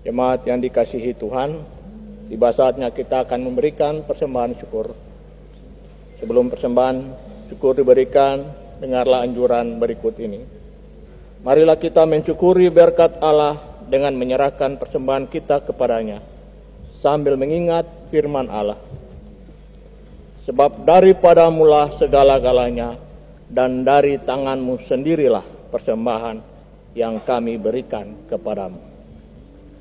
Jemaat yang dikasihi Tuhan, tiba saatnya kita akan memberikan persembahan syukur. Sebelum persembahan syukur diberikan, dengarlah anjuran berikut ini. Marilah kita mensyukuri berkat Allah dengan menyerahkan persembahan kita kepadanya, sambil mengingat firman Allah. Sebab daripadamulah segala-galanya, dan dari tanganmu sendirilah persembahan yang kami berikan kepadamu.